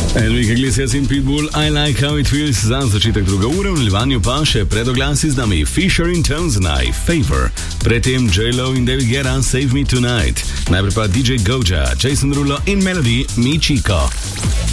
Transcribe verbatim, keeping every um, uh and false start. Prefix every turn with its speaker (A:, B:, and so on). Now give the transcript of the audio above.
A: Enrique Iglesias in Pitbull, I Like How It Feels za začetek druge ure, v nadaljevanju pa še predoglasi z nami Fisher in Tonesnai, Favor, predtem J-Lo in David Guetta, Save Me Tonight, najprej pa D J Goja, Jason Derulo in Melody, Mi Chico.